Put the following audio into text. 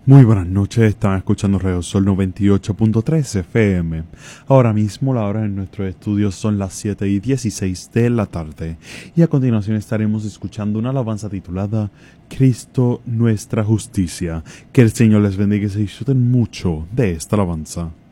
Muy buenas noches, están escuchando Radio Sol 98.3 FM. Ahora mismo la hora en nuestros estudios son las 7:16 de la tarde y a continuación estaremos escuchando una alabanza titulada Cristo nuestra justicia. Que el Señor les bendiga y se disfruten mucho de esta alabanza.